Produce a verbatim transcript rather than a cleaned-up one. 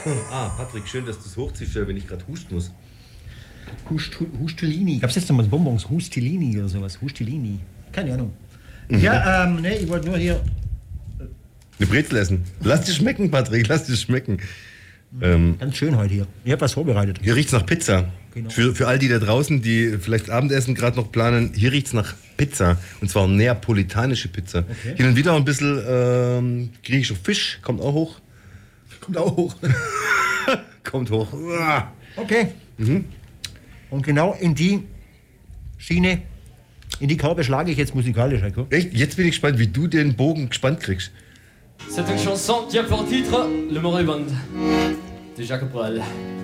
Ah, Patrick, schön, dass du es hochziehst, wenn ich gerade husten muss. Hust, Hustelini. Gab es jetzt noch mal Bonbons? Hustelini oder sowas? Hustelini. Keine Ahnung. Mhm. Ja, ähm, ne, ich wollte nur hier... Eine Brezel essen. Lass dich schmecken, Patrick, lass dich schmecken. Mhm. Ähm, Ganz schön heute hier. Ich habe was vorbereitet. Hier riecht's nach Pizza. Genau. Für, für all die da draußen, die vielleicht Abendessen gerade noch planen, hier riecht's nach Pizza. Und zwar neapolitanische Pizza. Okay. Hin und wieder ein bisschen ähm, griechischer Fisch, kommt auch hoch. Kommt auch hoch. Kommt hoch. Okay. Mhm. Und genau in die Schiene, in die Kerbe schlage ich jetzt musikalisch. Heiko. Echt? Jetzt bin ich gespannt, wie du den Bogen gespannt kriegst. C'est une chanson qui a pour titre Le Moribund de Jacques Brel.